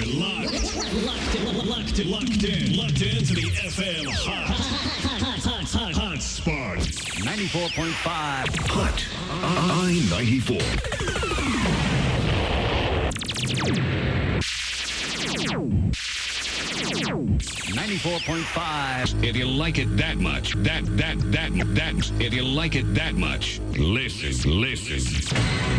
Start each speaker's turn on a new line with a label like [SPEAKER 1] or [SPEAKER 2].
[SPEAKER 1] Locked in to the FM Hot Spot.
[SPEAKER 2] 94.5.
[SPEAKER 1] Hot I-94. If you like it that much, if you like it that much, listen.